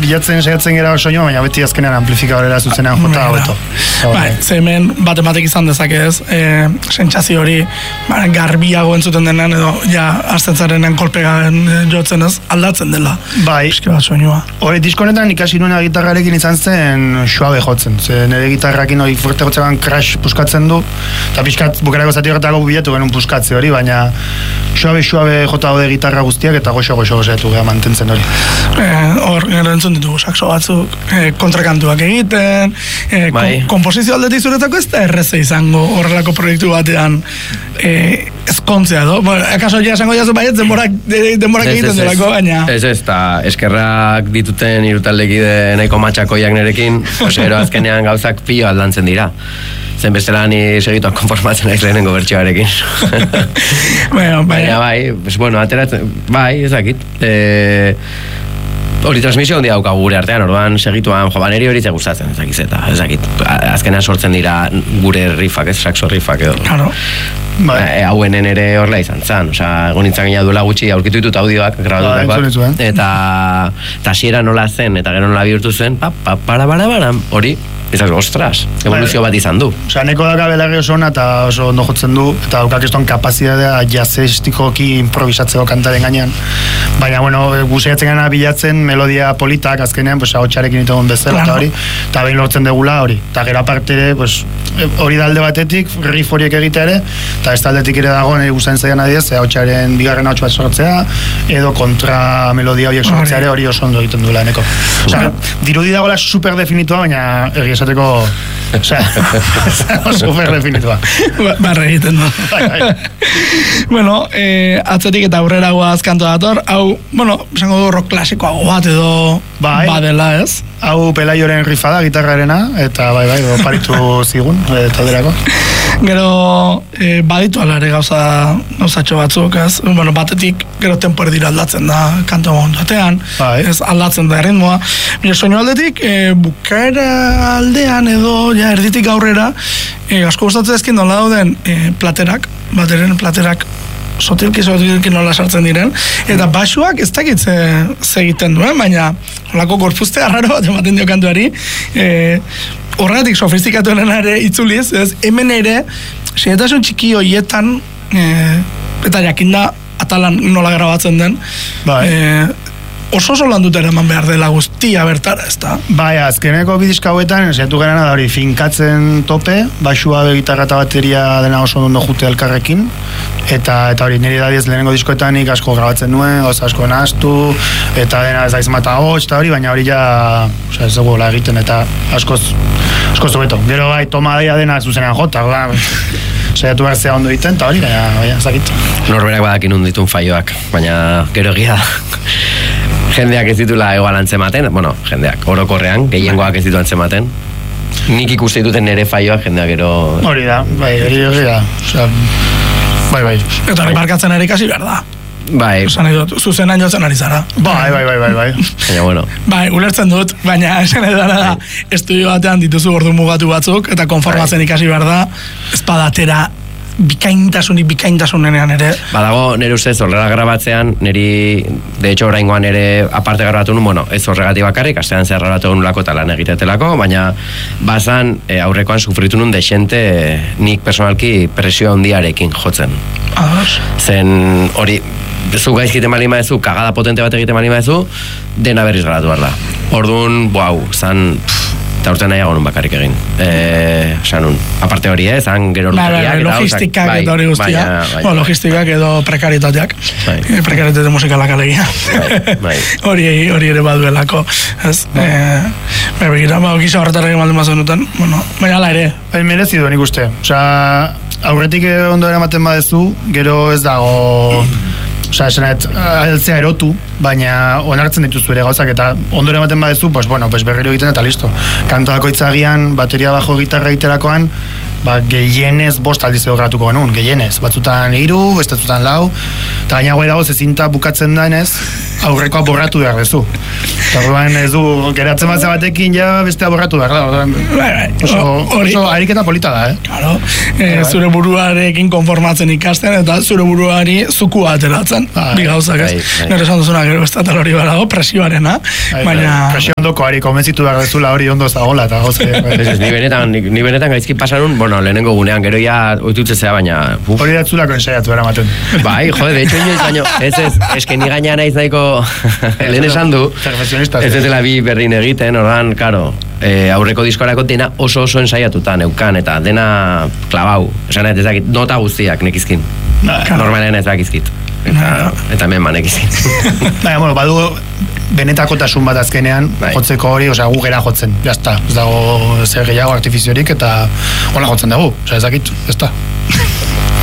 bilatzen saiatzen gara soinua, baina beti azkenean amplifikadorera zuzenean jota hobeto. Bai, zemen bat ematek izan dezake ez, sentsazio hori garbiago entzuten denan edo ja astetzarenen kolpegan jotzen ez, aldatzen dela. Bai. Eske bat soinua. Hori diskonetan ikasi nuena gitarrarekin izan zen suabe jotzen. Ze nire gitarrakin hori fuerte jotzean crash puskatzen du, eta pixkat bukarako zati horretako bilatu genuen puskatze hori, baina suabe jota hode gitarra guztiak eta goxo gozatu geha mantentzen hori. Hor, gero entzun ditugu saxo batzuk, kontrakantuak egiten, komposizio aldetik zuretzako ez da erreze izango horrelako proiektu batean ezkontzea, do? Akaso ja esango jazu baiet, denborak egiten delako, baina... Ez, eta eskerrak dituten irutaldekide nahiko matxakoiak nerekin, gero azkenean gauzak pilo aldantzen dira. Zen bestela ni segituan konformatzen naiz lehenengo bertsioarekin. Baina bueno, ateratzen, ezakit. Hori transmisio hondi daukagu gure artean, orduan segituan, neri hori gustatzen, ezakit. Azkenean sortzen dira gure riffak, saxo riffak edo. Claro. Hauenen ere horrela izan zen, egon nintzen gina duela gutxi aurkitu ditut audioak, grabatuak, eta hasiera nola zen, eta gero nola bihurtu zen, hori, ezak, ostras, evoluzio bat izan du. Neko daka belarri oso ona eta oso ondo jotzen du, eta daukak eston kapazitatea jazestikoki improvisatzeko kantaren gainean. Baina, bueno, guztiatzen gana bilatzen melodia politak, azkenean, ahotsarekin itegon bezala, eta hori, eta behin lortzen degula hori. Eta gero aparte ere, hori da alde batetik, riff horiek egitea ere, eta ez taldetik ere dago, nire gustatzen zaidan adiez, ahotsaren bigarren ahots bat sortzea, edo kontra melodia horiek sortzea ere hori oso ondo egiten duela eneko. Dirudi dagoela super definitua, baina esateko super definitua. Barra egiten du. Bueno, atzetik eta aurrera guaz kanto dator, hau, bueno, esango du rock klasikoago bat edo badela, ez? Hau Pelaioren rifa da, gitarrarena, eta oparitu zigun, talderako. Gero, baditu alare gauzatxo batzuk, ez? Bueno, batetik, gero tempo erdira aldatzen da, kanto batean, ez aldatzen da erritmoa. Soinu aldetik, bukaera aldean edo, ja, erditik aurrera, asko gustatzen ezkin nola dauden platerak, bateren platerak sotilki nola sartzen diren, eta basuak ez dakit ze egiten duen, baina holako gorpuzte arraro bat ematen dio kantuari, horregatik sofistikatuenen ere itzuliz, hemen ere, sinetasun txiki horietan, eta jakinda atalan nola grabatzen den, oso landuta eraman behar dela guztia bertara, ez da? Azkeneko bidiska hauetan, saiatu garana da hori finkatzen tope, basua, gitarra eta bateria dena oso ondo jute elkarrekin, eta hori niri dadiez lehenengo diskoetanik asko grabatzen nuen, asko nahaztu, eta dena ez daiz mata hotz, eta hori, baina hori ja, ez dugu egiten, eta askoz hobeto. Gero toma dena zuzenean jota, saiatu behar zea ondo egiten, eta hori, baina ezakit. Norberak badakin ditun faioak, baina gero egia jendeak ez ditula egoal antzematen, jendeak, orokorrean, gehiengoak ez ditu antzematen. Nik ikuste dituten nire faioak jendeak gero... Hori da, hori da. Bai. Eta remarkatzen ere ikasi behar da. Zuzenan jotzen ari zara. Bai. Baina, bueno. Ulertzen dut, baina esan edara da, estudio batean dituzu ordu mugatu batzuk, eta konformatzen ikasi behar da, espadatera bikaintasunean ere. Badago, nire ustez, horrela grabatzean, niri, de hecho, oraingoan ere aparte grabatu nun, ez horregati bakarrik, astean zer grabatu nulako eta lan egitetelako, baina bazan aurrekoan sufritu nun desente nik personalki presio handiarekin jotzen. Zen hori, zu gaizkiten bali maezu, kagada potente bat egiten bali maezu, dena berriz grabatu behar da. Orduan, zan... eta urte nahiago nun bakarrik egin. Aparte hori, zan gero luteriak. Logistikak eta hori guztia. Logistikak edo prekaritateak. Prekaritate musikalak alegia. Hori ere baduelako. Begira, gisa horretarrekin malden bazen duten. Baina ala ere. Merezi duen ikuste. Aurretik ondo eramaten badezu, gero ez dago... esanet, altzea erotu, baina onartzen dituzu ere gauzak, eta ondore ematen badezu, berriro egiten eta listo. Kantoako itzagian, bateria bajo gitarra egiterakoan, gehienez 5 aldiz edo gratuko genuen, gehienez. Batzutan 3, bestezutan 4, eta gaina guai dago, zezinta bukatzen denez, aurrekoa borratu behar duzu. Orduan ez du, geratzen bat batekin ja bestea borratu behar da. Oso ariketa polita da, Claro, zure buruarekin konformatzen ikasten eta zure buruari zukua ateratzen, bi gauzak, ez? Nire esan duzuna gero estatal hori badago, presioarena, baina... Presio ondoko ari, konbentzitu behar duzula hori ondo zagola eta gauze. Ni benetan gaizki pasanun, bueno, lehenengo gunean, gero ja oitutze zea, baina... Hori datzulako ensaiatu eramaten. Bai, jode, de hecho, inoiz baino, eske ni gaina naiz nahiko lehen esan du, ez dela bi berdin egiten, ordan, karo, aurreko diskorako dena oso ensaiatuta neukan, eta dena klabau, esan ez dakit, nota guztiak nekizkin. Normalean ez dakizkit. Eta hemen manekizkin. Baina, bueno, badu benetakotasun bat azkenean, jotzeko hori, osea, gu gera jotzen, jazta, ez dago zer gehiago artifiziorik, eta hola jotzen dugu, osea, ez dakit, ez da.